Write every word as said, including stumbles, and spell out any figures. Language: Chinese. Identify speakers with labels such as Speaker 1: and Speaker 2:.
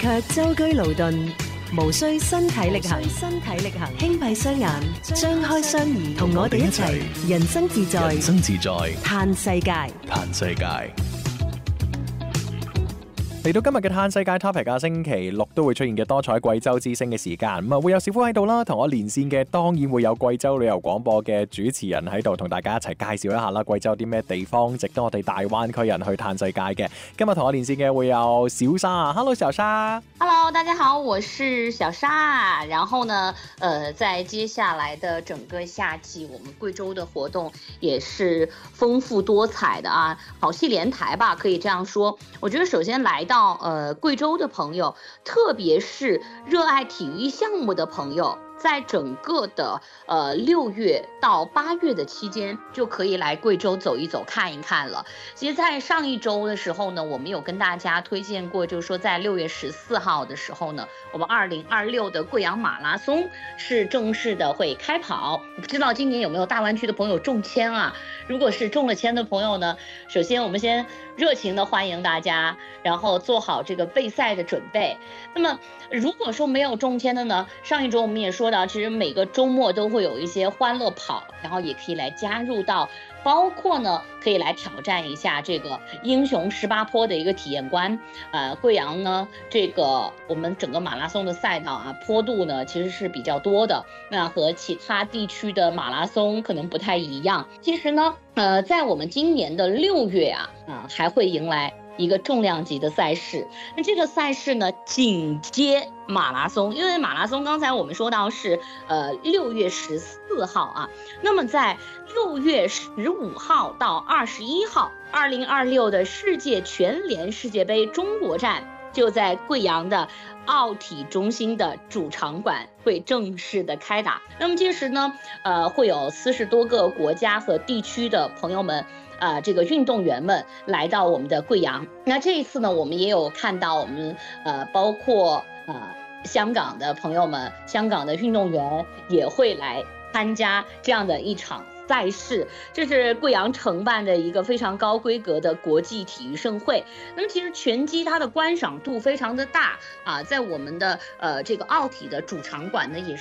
Speaker 1: 卻舟車勞頓，無需身體力行。身體力行，輕閉雙眼，張開雙耳，同我哋一齊人生自在，
Speaker 2: 人生自在，
Speaker 1: 嘆世界，
Speaker 2: 嘆世界。嚟到今日嘅嘆世界 topic 啊，星期六都會出現嘅多彩貴州之聲嘅時間，咁啊會有小夫喺度啦，同我連線嘅當然會有貴州旅遊廣播嘅主持人喺度，同大家一齊介紹一下啦，貴州有啲咩地方值得我哋大灣區人去嘆世界嘅。今日同我連線嘅會有小沙啊 ，Hello 小沙
Speaker 3: ，Hello 大家好，我是小沙。然後呢，呃，在接下來的整個夏季，我們貴州的活動也是豐富多彩的啊，好戲連台吧，可以這樣說。我覺得首先來到呃貴州的朋友，特別是熱愛體育項目的朋友，在整個的呃六月到八月的期間，就可以來貴州走一走看一看了。其實在上一周的時候呢，我們有跟大家推薦過，就是說在六月十四號的時候呢，我們二零二六的貴陽馬拉松是正式的會開跑。不知道今年有沒有大灣區的朋友中籤啊？如果是中了籤的朋友呢，首先我們先熱情的歡迎大家，然後做好這個備賽的準備。那麼如果說沒有中籤的呢，上一周我們也說到，其實每個周末都會有一些歡樂跑，然後也可以來加入到，包括呢可以來挑戰一下這個英雄十八坡的一個體驗關。呃，貴陽呢這個我們整個馬拉松的賽道啊，坡度呢其實是比較多的，那和其他地區的馬拉松可能不太一樣。其實呢，呃，在我們今年的六月啊，啊、呃、還會迎來一個重量級的賽事，那這個賽事呢緊接馬拉松，因為馬拉松剛才我們說到是呃六月十四號啊，那麼在六月十五號到二十一號，二零二六的世界全聯世界杯中國站就在貴陽的奧體中心的主場館會正式的開打。那麼屆時呢，呃會有四十多個國家和地區的朋友們。呃，這個運動員們來到我們的貴陽。那這一次呢，我們也有看到我們呃，包括呃香港的朋友們，香港的運動員也會來參加這樣的一場賽事。這是貴陽承辦的一個非常高規格的國際體育盛會。那麼其實拳擊它的觀賞度非常的大啊，在我們的呃這個奧體的主場館呢，也是。